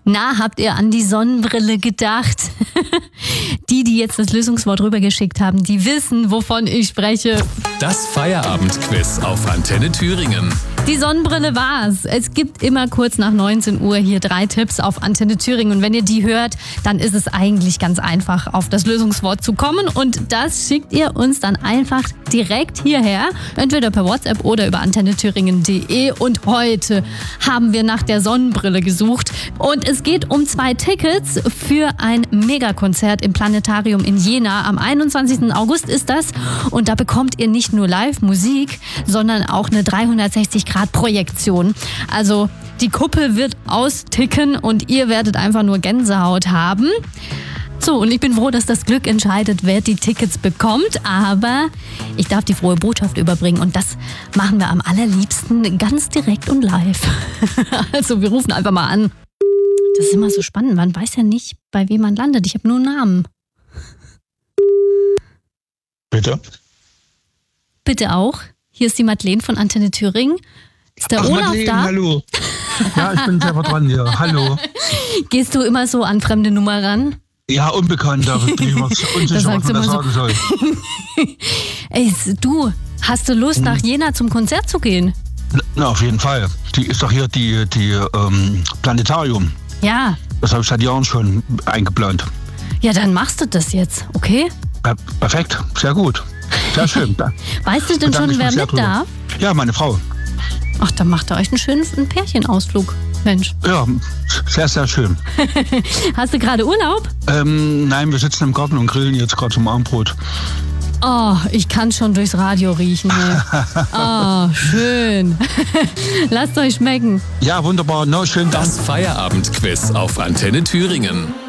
Na, habt ihr an die Sonnenbrille gedacht? Die jetzt das Lösungswort rübergeschickt haben, die wissen, wovon ich spreche. Das Feierabendquiz auf Antenne Thüringen. Die Sonnenbrille war's. Es gibt immer kurz nach 19 Uhr hier 3 Tipps auf Antenne Thüringen. Und wenn ihr die hört, dann ist es eigentlich ganz einfach, auf das Lösungswort zu kommen. Und das schickt ihr uns dann einfach direkt hierher, entweder per WhatsApp oder über antennethüringen.de. Und heute haben wir nach der Sonnenbrille gesucht. Und es geht um 2 Tickets für ein Megakonzert im Planetarium in Jena. Am 21. August ist das. Und da bekommt ihr nicht nur Live-Musik, sondern auch eine 360-Grad-Projektion. Also die Kuppel wird austicken und ihr werdet einfach nur Gänsehaut haben. So, und ich bin froh, dass das Glück entscheidet, wer die Tickets bekommt. Aber ich darf die frohe Botschaft überbringen und das machen wir am allerliebsten ganz direkt und live. Also wir rufen einfach mal an. Das ist immer so spannend, man weiß ja nicht, bei wem man landet. Ich habe nur einen Namen. Bitte? Bitte auch. Hier ist die Madeleine von Antenne Thüringen. Ist der Olaf Madeleine, da? Hallo. Ja, ich bin selber dran hier. Hallo. Gehst du immer so an fremde Nummer ran? Ja, unbekannt, da bin ich mir unsicher, was man da sagen soll. Ey, du, hast du Lust, nach Jena zum Konzert zu gehen? Na, auf jeden Fall. Die ist doch hier die Planetarium. Ja. Das habe ich seit Jahren schon eingeplant. Ja, dann machst du das jetzt, okay? Perfekt, sehr gut. Sehr schön. Weißt du denn schon, wer mit darf? Ja, meine Frau. Ach, dann macht ihr euch einen schönen Pärchenausflug. Mensch. Ja, sehr, sehr schön. Hast du gerade Urlaub? Nein, wir sitzen im Garten und grillen jetzt gerade zum Abendbrot. Oh, ich kann schon durchs Radio riechen. Oh, schön. Lasst euch schmecken. Ja, wunderbar. No, schön. Das Feierabendquiz auf Antenne Thüringen.